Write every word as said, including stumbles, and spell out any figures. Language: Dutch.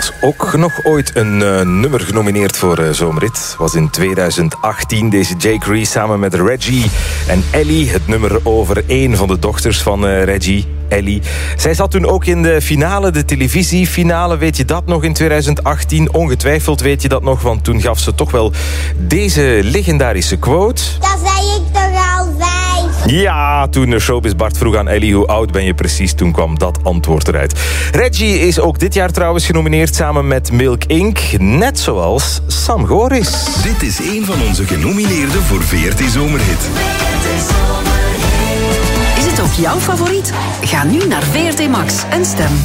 was ook nog ooit een uh, nummer genomineerd voor uh, Zomerhit. Was in tweeduizend achttien deze Jake Rees samen met Reggie en Ellie. Het nummer over één van de dochters van uh, Reggie, Ellie. Zij zat toen ook in de finale, de televisiefinale. Weet je dat nog in tweeduizend achttien? Ongetwijfeld weet je dat nog, want toen gaf ze toch wel deze legendarische quote. Dat zei ik toch al vijf. Ja, toen de Showbiz Bart vroeg aan Ellie hoe oud ben je precies, toen kwam dat antwoord eruit. Reggie is ook dit jaar trouwens genomineerd samen met Milk incorporated. Net zoals Sam Goris. Dit is een van onze genomineerden voor V R T Zomerhit. Is het ook jouw favoriet? Ga nu naar V R T Max en stem.